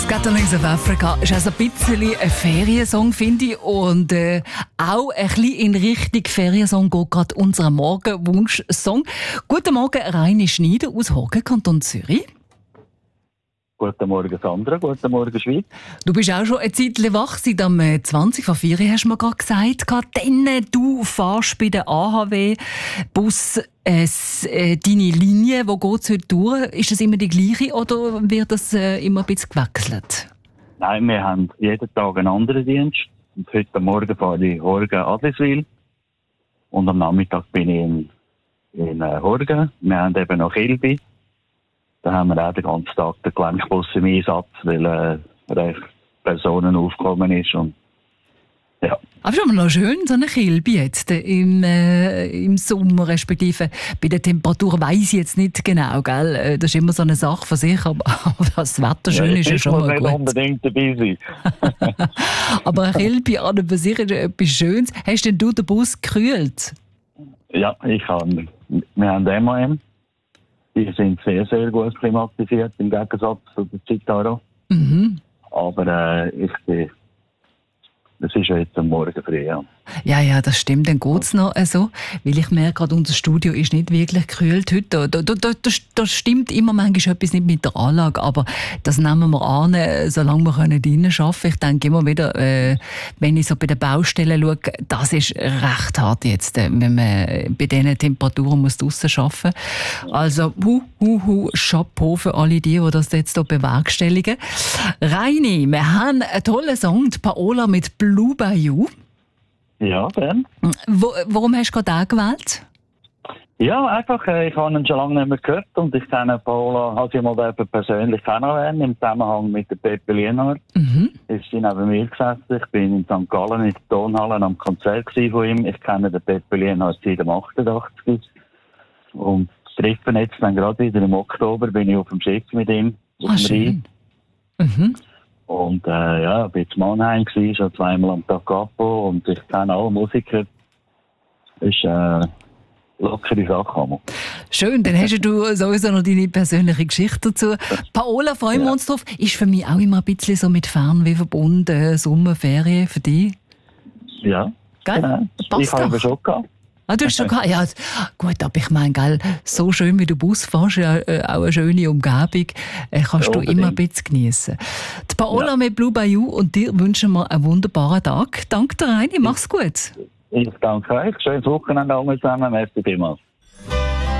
Scatterlings of Africa ist also ein bisschen ein Feriensong, finde ich. Und auch ein bisschen in Richtung Feriensong geht gerade unser Morgenwunsch-Song. Guten Morgen, Reini Schneider aus Horgen, Kanton Zürich. Guten Morgen, Sandra. Guten Morgen, Schweiz. Du bist auch schon ein Zeitchen wach, seit am 20 vor 4 hast du mir gerade gesagt. Dann du fährst bei der AHW-Bus deine Linie. Wo geht es heute durch? Ist das immer die gleiche oder wird das immer ein bisschen gewechselt? Nein, wir haben jeden Tag einen anderen Dienst. Und heute Morgen fahre ich Horgen-Adliswil. Und am Nachmittag bin ich in Horgen. Wir haben eben noch Kilby. Da haben wir auch den ganzen Tag den Gelenkbus im Einsatz, weil recht Personenaufkommen ist. Und, ja. Aber schon mal noch schön, so eine Kilby jetzt im Sommer, respektive bei der Temperatur weiss ich jetzt nicht genau, gell? Das ist immer so eine Sache von sich, aber das Wetter schön ist ja schon mal gut. Ich muss nicht unbedingt dabei sein. Aber eine Kilby an und für sich ist etwas Schönes. Hast denn du den Bus gekühlt? Ja, wir haben MAN. Die sind sehr, sehr gut klimatisiert, im Gegensatz zu der Citaro. Mhm. Aber das ist ja jetzt am Morgen früh, ja. Ja, das stimmt. Dann geht es noch so. Weil ich merke gerade, unser Studio ist nicht wirklich gekühlt heute. Da stimmt immer manchmal etwas nicht mit der Anlage. Aber das nehmen wir an, solange wir drinnen arbeiten können. Ich denke immer wieder, wenn ich so bei den Baustellen schaue, das ist recht hart jetzt, wenn man bei diesen Temperaturen muss draussen arbeiten muss. Also, Chapeau für alle die das jetzt hier bewerkstelligen. Reini, wir haben einen tollen Song, die Paola mit Blue Bayou. Ja, dann. Warum hast du gerade gewählt? Ja, einfach, ich habe ihn schon lange nicht mehr gehört und ich kenne Paola, habe sie mal persönlich kennengelernt im Zusammenhang mit der Pepe Lienhardt. Mhm. Ist sie neben mir gesessen. Ich bin in St. Gallen in der Tonhalle am Konzert von ihm. Ich kenne den Pepe Lienhardt seit dem 88. Und treffen jetzt dann gerade wieder im Oktober, bin ich auf dem Schiff mit ihm. Auf dem Schön. Mhm. Und ich bin in Mannheim gewesen, schon zweimal am Tag Capo und ich kenne alle Musiker. Das ist lockere Sache. Schön, dann hast du sowieso noch deine persönliche Geschichte dazu. Paola, freuen wir uns drauf. Ist für mich auch immer ein bisschen so mit Fernweh verbunden, Sommerferien für dich? Ja, genau. Ich habe schon gehabt. Ah, du hast schon gehabt? Ja, gut, aber ich meine, gell, so schön wie du Bus fährst, ja, auch eine schöne Umgebung, kannst du immer ein bisschen geniessen. Die Paola mit Blue Bayou und dir wünschen wir einen wunderbaren Tag. Danke dir, Reini, mach's gut. Ich danke euch. Schönes Wochenende alle zusammen. Merci vielmals.